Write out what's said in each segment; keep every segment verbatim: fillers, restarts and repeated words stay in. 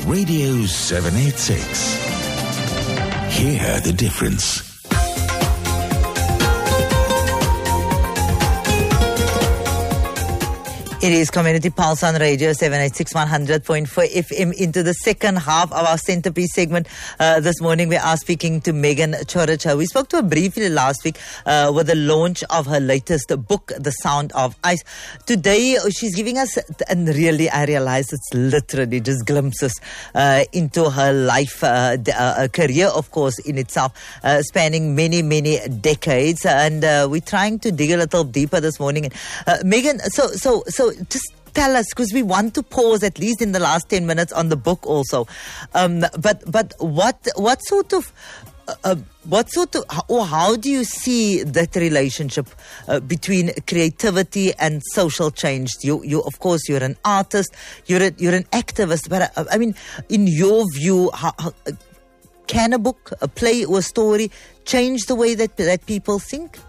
Radio seven eighty-six. Hear the difference. It is Community Pulse on Radio seven eighty-six, one hundred point four F M into the second half of our centerpiece segment. Uh, this morning we are speaking to Megan Chorich. We spoke to her briefly last week uh, with the launch of her latest book, The Sound of Ice. Today she's giving us, and really I realize it's literally just glimpses uh, into her life, uh, uh, career of course in itself, uh, spanning many, many decades. And uh, we're trying to dig a little deeper this morning. Uh, Megan, so, so, so, just tell us, because we want to pause at least in the last ten minutes on the book also. Um, but but what what sort of uh, what sort of or how do you see that relationship uh, between creativity and social change? You you of course you're an artist, you're a, you're an activist, but uh, I mean, in your view, how, how, can a book, a play, or a story change the way that that people think?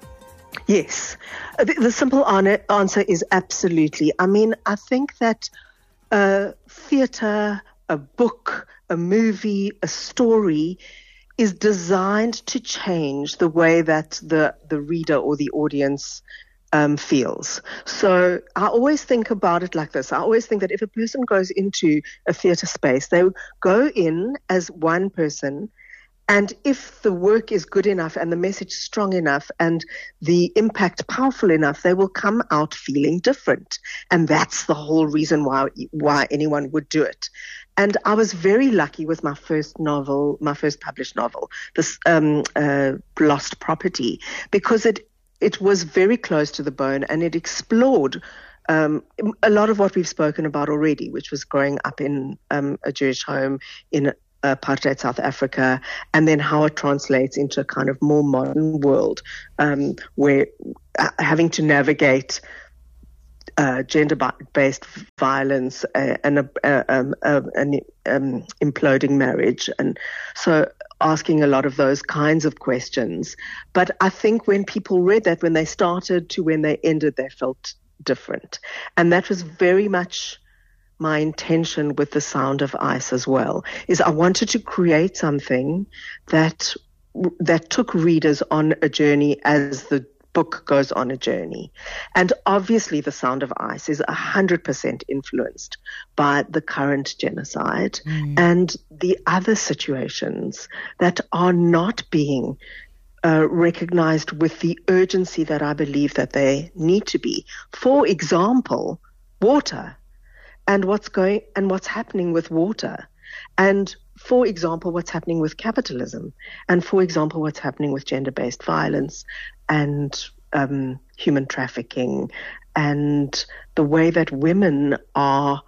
Yes. The, the simple answer is absolutely. I mean, I think that uh, theatre, a book, a movie, a story is designed to change the way that the, the reader or the audience um, feels. So I always think about it like this. I always think that if a person goes into a theatre space, they go in as one person. And if the work is good enough and the message strong enough and the impact powerful enough, they will come out feeling different. And that's the whole reason why why anyone would do it. And I was very lucky with my first novel, my first published novel, this um, uh, Lost Property, because it it was very close to the bone and it explored Um, a lot of what we've spoken about already, which was growing up in um, a Jewish home in apartheid South Africa, and then how it translates into a kind of more modern world um, where uh, having to navigate uh, gender-based violence uh, and a, uh, um, uh, an um, imploding marriage, and so asking a lot of those kinds of questions. But I think when people read that, when they started to when they ended, they felt different, and that was very much my intention with The Sound of Ice as well, is I wanted to create something that that took readers on a journey as the book goes on a journey. And obviously The Sound of Ice is one hundred percent influenced by the current genocide mm. and the other situations that are not being uh, recognized with the urgency that I believe that they need to be. For example, water. And what's going and what's happening with water, and for example, what's happening with capitalism, and for example, what's happening with gender-based violence and um, human trafficking, and the way that women are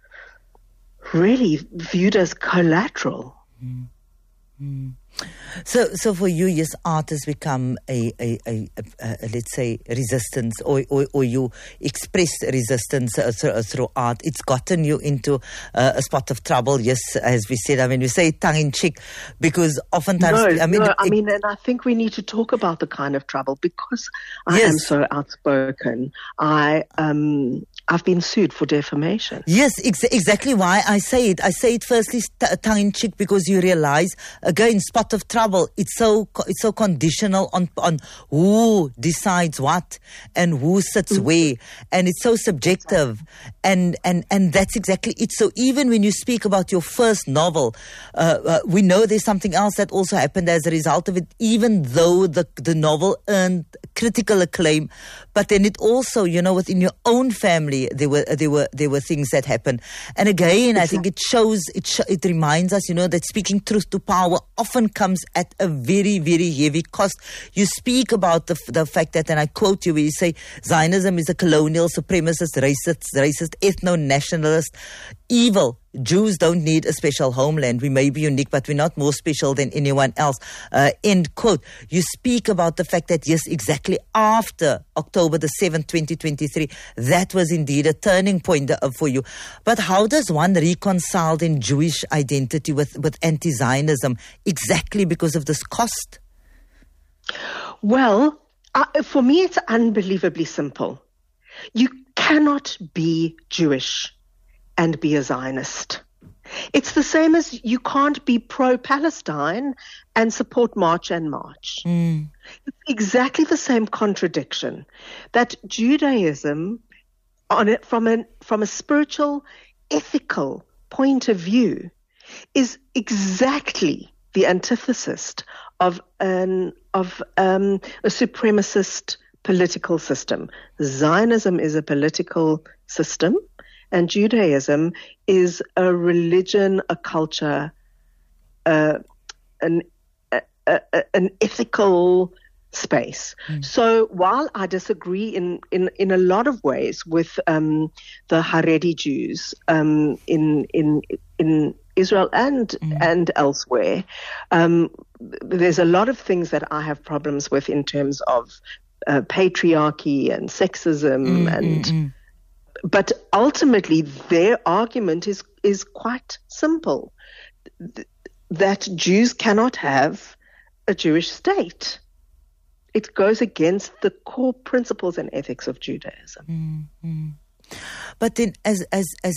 really viewed as collateral. Mm. Mm. So, so for you, yes, art has become a, a, a, a, a let's say, resistance, or, or, or you express resistance uh, through, through art. It's gotten you into uh, a spot of trouble, yes, as we said. I mean, we say tongue in cheek because oftentimes, no, I mean, no, it, I mean, and I think we need to talk about the kind of trouble because I yes. am so outspoken. I um. I've been sued for defamation. Yes, ex- exactly why I say it. I say it firstly t- tongue-in-cheek because you realize, again, spot of trouble. It's so it's so conditional on on who decides what and who sits mm-hmm. where, and it's so subjective, and and and that's exactly it. So even when you speak about your first novel, uh, uh, we know there's something else that also happened as a result of it. Even though the the novel earned critical acclaim, but then it also, you know, within your own family. There were there were there were things that happened, and again, I think it shows it sh- it reminds us, you know, that speaking truth to power often comes at a very very heavy cost. You speak about the the fact that, and I quote you, where you say Zionism is a colonial, supremacist, racist, racist, ethno-nationalist evil. Jews don't need a special homeland. We may be unique, but we're not more special than anyone else. Uh, end quote. You speak about the fact that, yes, exactly after October the seventh, twenty twenty-three, that was indeed a turning point for you. But how does one reconcile then Jewish identity with, with anti-Zionism exactly because of this cost? Well, uh, for me, it's unbelievably simple. You cannot be Jewish and be a Zionist. It's the same as you can't be pro-Palestine and support March and March. Mm. It's exactly the same contradiction that Judaism, on it from a from a spiritual, ethical point of view, is exactly the antithesis of an of um, a supremacist political system. Zionism is a political system, and Judaism is a religion, a culture, uh, an a, a, an ethical space. Mm. So while I disagree in, in, in a lot of ways with um, the Haredi Jews um, in in in Israel and mm. and elsewhere, um, there's a lot of things that I have problems with in terms of uh, patriarchy and sexism mm, and. Mm, mm. But ultimately, their argument is is quite simple: th- that Jews cannot have a Jewish state. It goes against the core principles and ethics of Judaism. Mm-hmm. But then, as as as,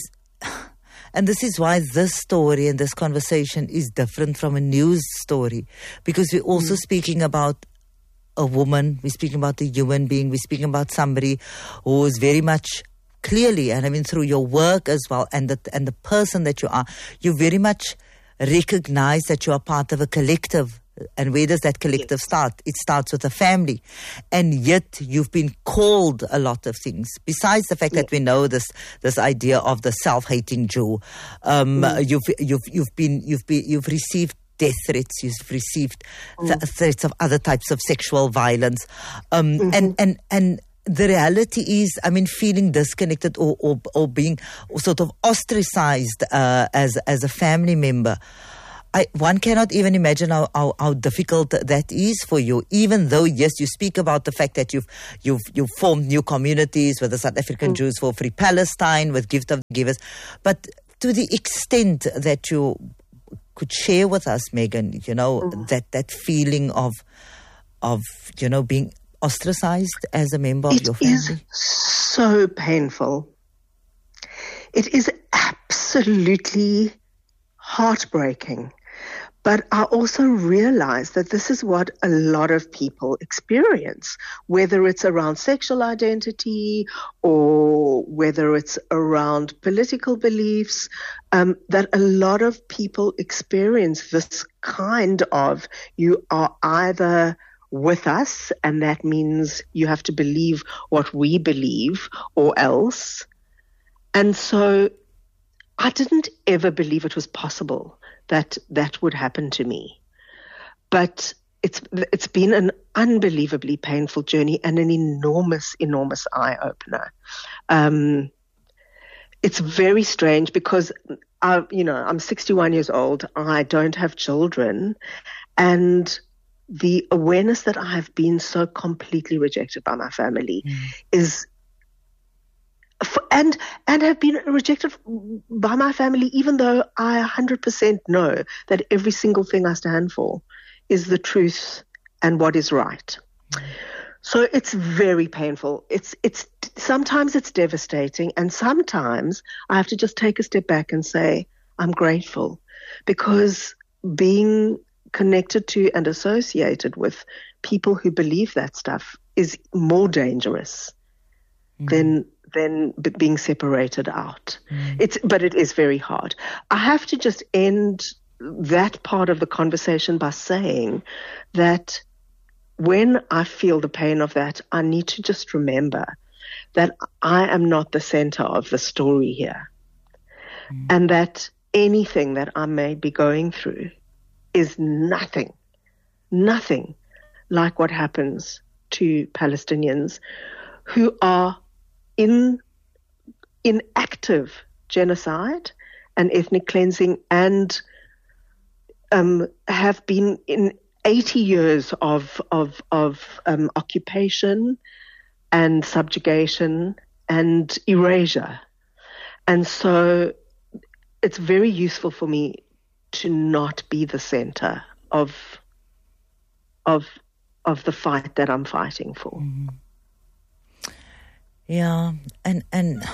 and this is why this story and this conversation is different from a news story, because we're also mm. speaking about a woman, we're speaking about a human being, we're speaking about somebody who is very much clearly, and I mean through your work as well, and the and the person that you are, you very much recognize that you are part of a collective. And where does that collective start? It starts with a family. And yet you've been called a lot of things. Besides the fact yeah. that we know this this idea of the self-hating Jew, um, mm. you've you've you've been you've been you've received death threats, you've received mm. th- threats of other types of sexual violence. Um, mm-hmm. and, and and the reality is, I mean, feeling disconnected or or, or being sort of ostracized uh, as as a family member. I, one cannot even imagine how, how, how difficult that is for you, even though, yes, you speak about the fact that you've you've you've formed new communities with the South African mm. Jews for Free Palestine, with Gift of the Givers. But to the extent that you could share with us, Megan, you know, mm. that, that feeling of, of, you know, being ostracized as a member of it your family. It is so painful. It is absolutely heartbreaking. But I also realize that this is what a lot of people experience, whether it's around sexual identity or whether it's around political beliefs, um, that a lot of people experience this kind of, you are either with us, and that means you have to believe what we believe, or else. And so I didn't ever believe it was possible that that would happen to me. But it's it's been an unbelievably painful journey and an enormous, enormous eye-opener. Um, it's very strange because, I, you know, I'm sixty-one years old. I don't have children. And the awareness that I have been so completely rejected by my family mm. is... And and have been rejected by my family, even though I one hundred percent know that every single thing I stand for is the truth and what is right. Mm. So it's very painful. It's it's sometimes it's devastating, and sometimes I have to just take a step back and say I'm grateful, because being connected to and associated with people who believe that stuff is more dangerous mm. than. than being separated out. Mm. It's, but it is very hard. I have to just end that part of the conversation by saying that when I feel the pain of that, I need to just remember that I am not the center of the story here. Mm. And that anything that I may be going through is nothing, nothing like what happens to Palestinians who are in in active genocide and ethnic cleansing, and um, have been in eighty years of of of um, occupation and subjugation and erasure. And so it's very useful for me to not be the center of of of the fight that I'm fighting for. Mm-hmm. Yeah, and and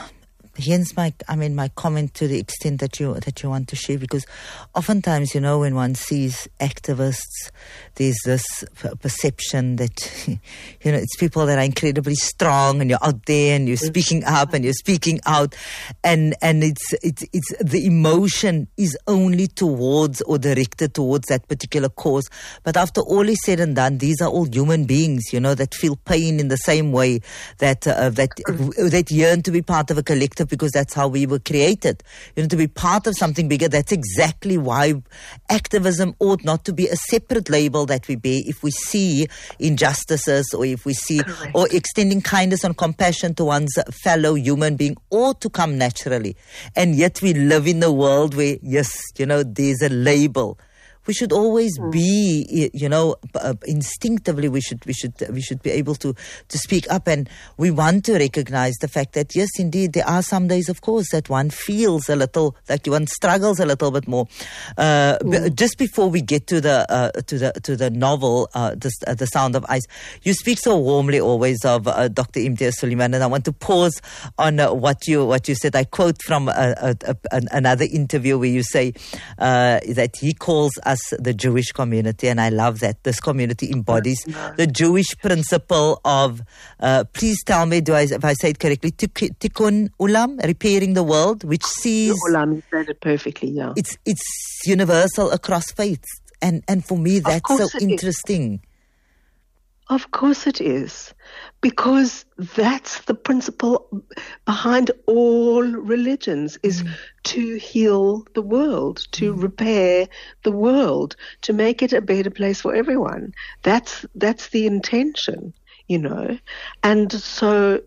hence my, I mean, my comment to the extent that you that you want to share, because oftentimes, you know, when one sees activists, there's this p- perception that, you know, it's people that are incredibly strong, and you're out there and you're speaking up and you're speaking out, and and it's it's it's the emotion is only towards or directed towards that particular cause. But after all is said and done, these are all human beings, you know, that feel pain in the same way, that uh, that that yearn to be part of a collective, because that's how we were created, you know, to be part of something bigger. That's exactly why activism ought not to be a separate label that we bear if we see injustices, or if we see, Correct. Or extending kindness and compassion to one's fellow human being ought to come naturally. And yet we live in a world where, yes, you know, there's a label. We should always be, you know, uh, instinctively we should we should we should be able to to speak up, and we want to recognize the fact that yes, indeed, there are some days, of course, that one feels a little like one struggles a little bit more. Uh, mm. b- just before we get to the uh, to the to the novel, uh, the uh, the Sound of Ice, you speak so warmly always of uh, Doctor Imtiaz Sooliman, and I want to pause on uh, what you what you said. I quote from a, a, a, an, another interview where you say uh, that he calls us the Jewish community, and I love that this community embodies no. the Jewish principle of uh, please tell me, do I if I say it correctly, tikkun ulam, repairing the world, which sees ulam, you said it perfectly. Yeah, it's it's universal across faiths, and and for me that's so interesting. Is. Of course it is, because that's the principle behind all religions, is mm. to heal the world, to mm. repair the world, to make it a better place for everyone. That's that's the intention, you know. And so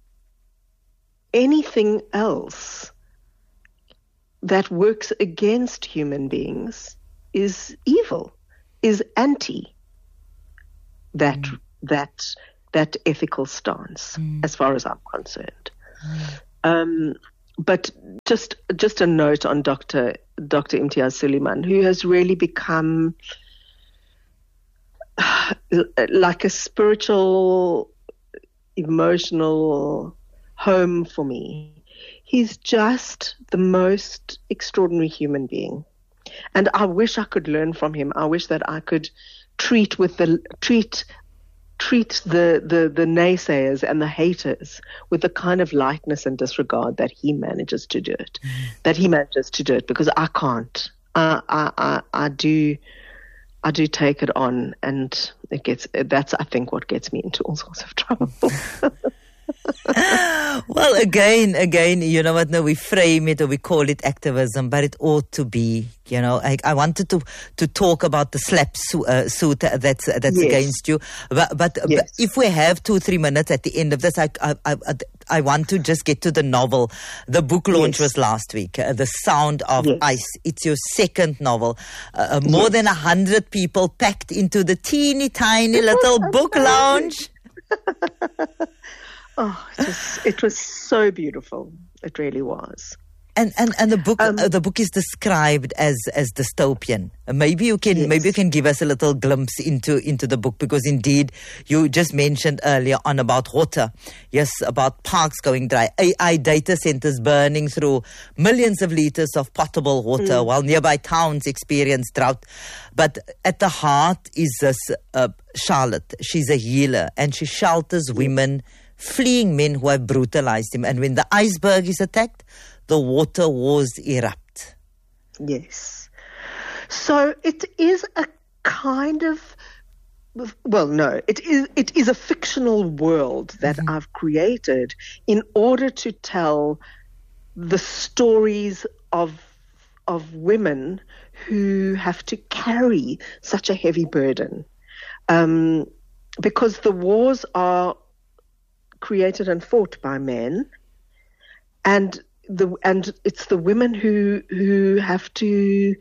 anything else that works against human beings is evil, is anti that mm. that that ethical stance, mm. as far as I'm concerned. Mm. Um, but just just a note on Doctor Doctor Imtiaz Sooliman, who has really become like a spiritual, emotional home for me. He's just the most extraordinary human being, and I wish I could learn from him. I wish that I could treat with the treat treat the, the, the naysayers and the haters with the kind of lightness and disregard that he manages to do it, mm. that he manages to do it, because I can't. I, I, I, I do, I do take it on, and it gets, that's, I think, what gets me into all sorts of trouble. Well, again, again, you know what? No, we frame it or we call it activism, but it ought to be. You know, I, I wanted to to talk about the slap su- uh, suit that's that's yes. against you, but but, yes. but if we have two three minutes at the end of this, I I I, I want to just get to the novel. The book launch yes. was last week. Uh, the Sound of yes. Ice. It's your second novel. Uh, more yes. than a hundred people packed into the teeny tiny little book lounge. Oh, it was, it was so beautiful. It really was. And and, and the book um, uh, the book is described as as dystopian. Uh, maybe you can yes. maybe you can give us a little glimpse into into the book, because indeed you just mentioned earlier on about water. Yes, about parks going dry, A I data centers burning through millions of liters of potable water mm. while nearby towns experience drought. But at the heart is this uh, Charlotte. She's a healer, and she shelters women fleeing men who have brutalized him. And when the iceberg is attacked, the water wars erupt. Yes. So it is a kind of, well, no, it is it is a fictional world that mm-hmm. I've created in order to tell the stories of of women who have to carry such a heavy burden. Um, because the wars are created and fought by men, and the and it's the women who who have to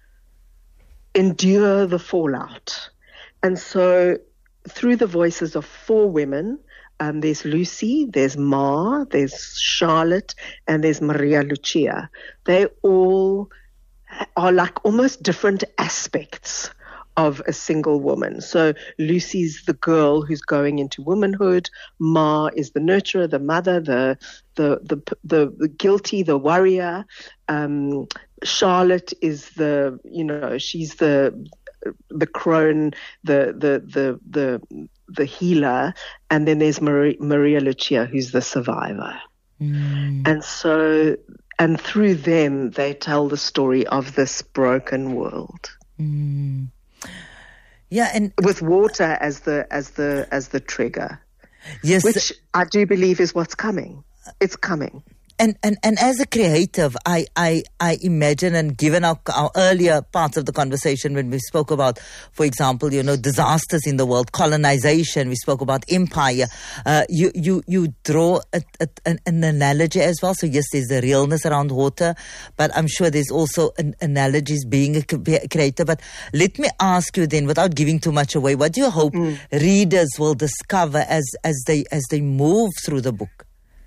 endure the fallout. And so through the voices of four women, um, there's Lucy, there's Ma, there's Charlotte, and there's Maria Lucia. They all are like almost different aspects of a single woman. So Lucy's the girl who's going into womanhood. Ma is the nurturer, the mother, the the the the, the guilty, the warrior. Um, Charlotte is the, you know, she's the the crone, the the the the the healer, and then there's Maria, Maria Lucia, who's the survivor. Mm. And so, and through them, they tell the story of this broken world. Mm. Yeah, and with water as the as the as the trigger. Yes, which I do believe is what's coming. It's coming. And, and, and as a creative, I, I, I imagine, and given our, our earlier parts of the conversation when we spoke about, for example, you know, disasters in the world, colonization, we spoke about empire, uh, you, you, you draw a, a, an, an analogy as well. So yes, there's a realness around water, but I'm sure there's also an analogies being a creator. But let me ask you then, without giving too much away, what do you hope mm. readers will discover as, as they, as they move through the book?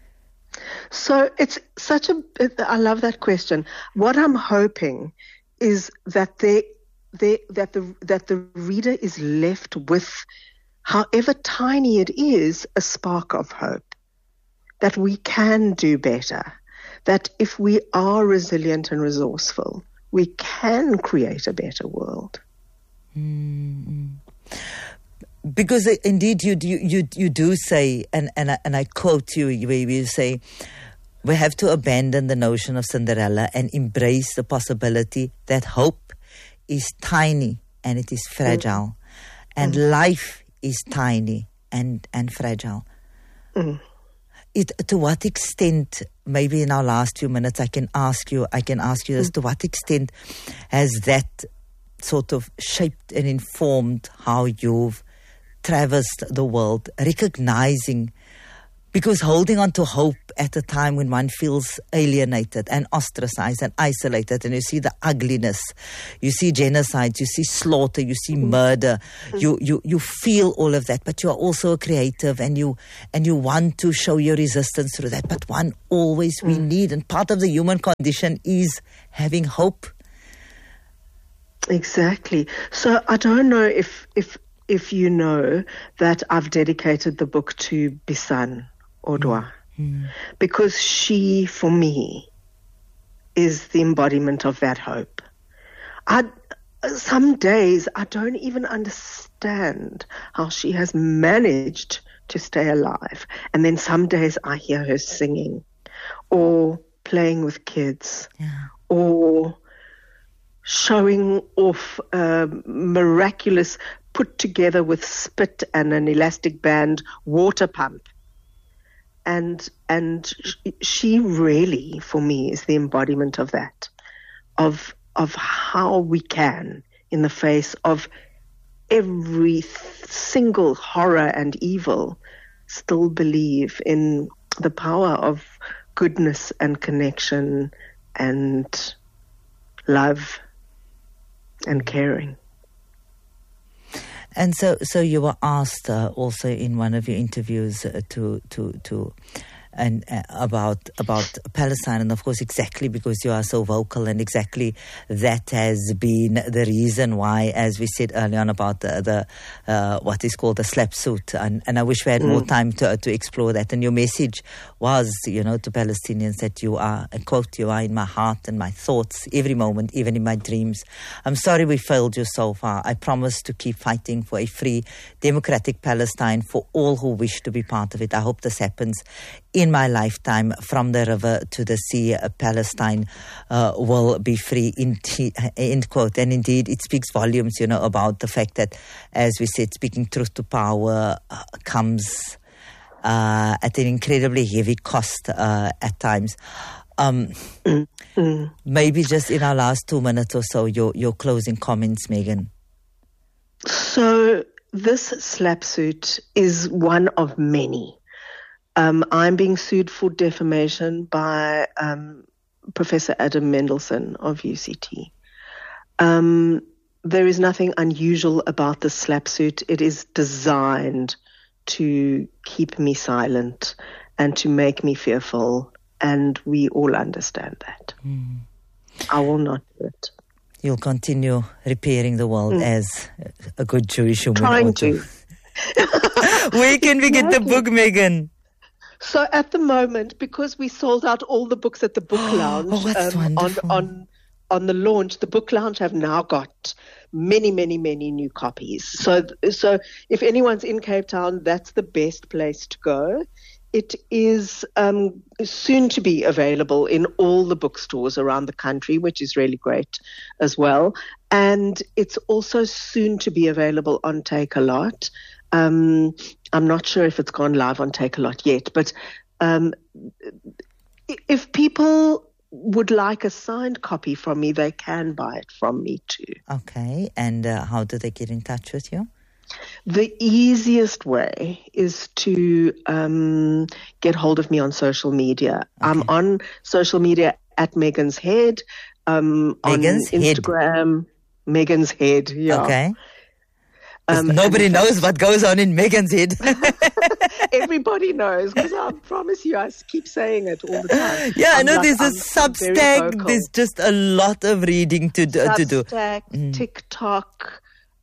So it's such a, I love that question. What I'm hoping is that they, they, that the, that the reader is left with, however tiny it is, a spark of hope, that we can do better, that if we are resilient and resourceful, we can create a better world. Mm-hmm. Because uh, indeed you, you you you do say, and and I, and I quote you, where you say, we have to abandon the notion of Cinderella and embrace the possibility that hope is tiny and it is fragile, mm. and mm. life is tiny and and fragile. Mm. It, to what extent, maybe in our last few minutes, I can ask you, I can ask you, mm. as to what extent has that sort of shaped and informed how you've traversed the world, recognizing, because holding on to hope at a time when one feels alienated and ostracized and isolated, and you see the ugliness, you see genocide, you see slaughter, you see murder, you, you, you feel all of that, but you are also a creative, and you and you want to show your resistance through that. But one always we need, and part of the human condition is having hope. Exactly. So I don't know if if if you know that I've dedicated the book to Bisan Odwa, mm. because she, for me, is the embodiment of that hope. I, some days I don't even understand how she has managed to stay alive. And then some days I hear her singing or playing with kids, yeah. or showing off a miraculous, put together with spit and an elastic band water pump. And and she really, for me, is the embodiment of that, of of how we can, in the face of every single horror and evil, still believe in the power of goodness and connection and love and caring. And so, so you were asked uh, also in one of your interviews uh, to to to and uh, about about Palestine, and of course exactly because you are so vocal, and exactly that has been the reason why, as we said earlier on about the, the uh, what is called the slap suit, and, and I wish we had mm. more time to to explore that. And your message was, you know, to Palestinians that you are, a quote, you are in my heart and my thoughts every moment, even in my dreams. I'm sorry we failed you so far. I promise to keep fighting for a free, democratic Palestine for all who wish to be part of it. I hope this happens in my lifetime. From the river to the sea, uh, Palestine uh, will be free, end quote. And indeed, it speaks volumes, you know, about the fact that, as we said, speaking truth to power uh, comes uh, at an incredibly heavy cost uh, at times. Um, mm-hmm. Maybe just in our last two minutes or so, your, your closing comments, Megan. So this slap suit is one of many. Um, I'm being sued for defamation by um, Professor Adam Mendelsohn of U C T. Um, there is nothing unusual about the slap suit. It is designed to keep me silent and to make me fearful, and we all understand that. Mm. I will not do it. you'll continue repairing the world mm. as a good Jewish woman. Trying also. to. Where can we get the book, Megan? So at the moment, because we sold out all the books at the Book Lounge oh, that's um, on, wonderful. on on the launch, the Book Lounge have now got many, many, many new copies. So, so if anyone's in Cape Town, that's the best place to go. It is um, soon to be available in all the bookstores around the country, which is really great as well. And it's also soon to be available on Takealot. Um, I'm not sure if it's gone live on Takealot yet, but um, if people would like a signed copy from me, they can buy it from me too. Okay, and uh, how do they get in touch with you? The easiest way is to um, get hold of me on social media. Okay. I'm on social media at Megan's Head, um, Megan's on Instagram. Head. Megan's Head, yeah. Okay. Um, nobody knows what goes on in Megan's head. Everybody knows, because I promise you, I keep saying it all the time. Yeah, I'm I know like, there's a I'm, Substack. I'm there's just a lot of reading to do. Substack, to do. Mm. TikTok,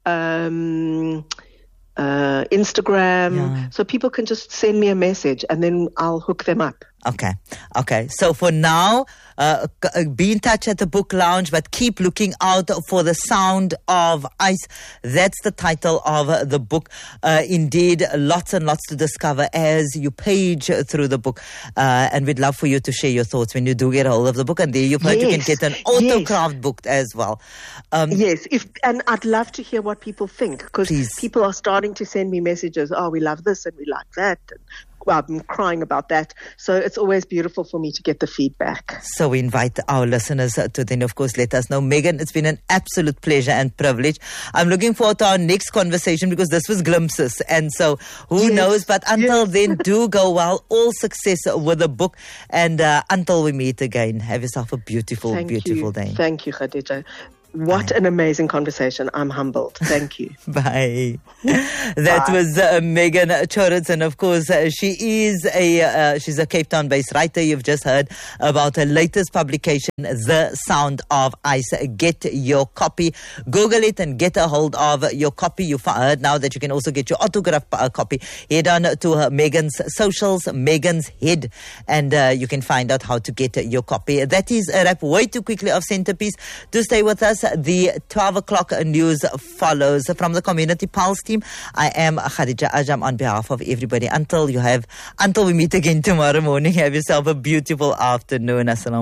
um, uh, Instagram. Yeah. So people can just send me a message and then I'll hook them up. Okay. Okay. So for now, uh, be in touch at the Book Lounge, but keep looking out for The Sound of Ice. That's the title of the book. Uh, indeed, lots and lots to discover as you page through the book. Uh, and we'd love for you to share your thoughts when you do get a hold of the book. And there you've heard yes. you can get an autographed yes. book as well. Um, yes. If and I'd love to hear what people think, because people are starting to send me messages. Oh, we love this and we like that. And, well, I'm crying about that. So it's always beautiful for me to get the feedback. So we invite our listeners to then, of course, let us know. Megan, it's been an absolute pleasure and privilege. I'm looking forward to our next conversation, because this was glimpses. And so who yes. knows? But until yes. then, do go well. All success with the book. And uh, until we meet again, have yourself a beautiful, Thank beautiful you. day. Thank you, Khadija. What Bye. An amazing conversation. I'm humbled. Thank you. Bye. That Bye. was uh, Megan Choritz, and of course uh, she is a uh, she's a Cape Town-based writer. You've just heard about her latest publication, The Sound of Ice. Get your copy. Google it and get a hold of your copy. You heard now that you can also get your autograph uh, copy. Head on to her Megan's socials, Megan's Head, and uh, you can find out how to get your copy. That is a wrap way too quickly of Centerpiece. Do stay with us. The twelve o'clock news follows. From the Community Pulse team, I am Khadija Ajam on behalf of everybody. Until you have, until we meet again tomorrow morning, have yourself a beautiful afternoon. Assalamu